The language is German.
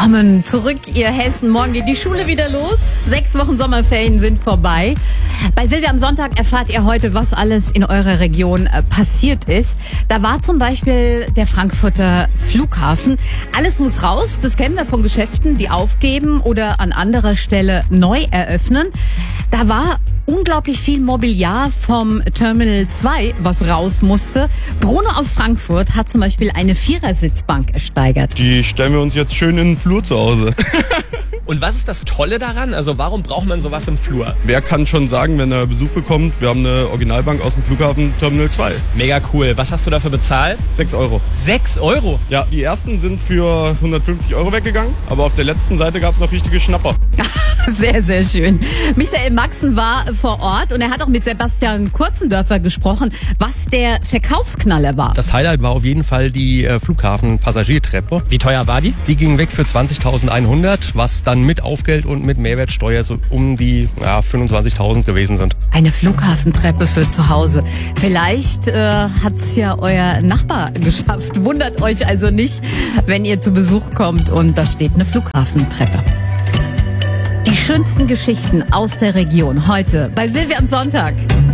Willkommen zurück, ihr Hessen. Morgen geht die Schule wieder los. 6 Wochen Sommerferien sind vorbei. Bei Silvia am Sonntag erfahrt ihr heute, was alles in eurer Region passiert ist. Da war zum Beispiel der Frankfurter Flughafen. Alles muss raus, das kennen wir von Geschäften, die aufgeben oder an anderer Stelle neu eröffnen. Da war unglaublich viel Mobiliar vom Terminal 2, was raus musste. Bruno aus Frankfurt hat zum Beispiel eine Vierersitzbank ersteigert. Die stellen wir uns jetzt schön in den Flur zu Hause. Und was ist das Tolle daran? Also warum braucht man sowas im Flur? Wer kann schon sagen, wenn er Besuch bekommt, wir haben eine Originalbank aus dem Flughafen Terminal 2. Mega cool. Was hast du dafür bezahlt? 6 Euro. 6 Euro? Ja, die ersten sind für 150 Euro weggegangen, aber auf der letzten Seite gab es noch richtige Schnapper. Sehr, sehr schön. Michael Maxen war vor Ort und er hat auch mit Sebastian Kurzendörfer gesprochen, was der Verkaufsknaller war. Das Highlight war auf jeden Fall die Flughafen-Passagiertreppe. Wie teuer war die? Die ging weg für 20.100, was dann mit Aufgeld und mit Mehrwertsteuer so um die 25.000 gewesen sind. Eine Flughafentreppe für zu Hause. Vielleicht hat's ja euer Nachbar geschafft. Wundert euch also nicht, wenn ihr zu Besuch kommt und da steht eine Flughafentreppe. Die schönsten Geschichten aus der Region heute bei Silvia am Sonntag.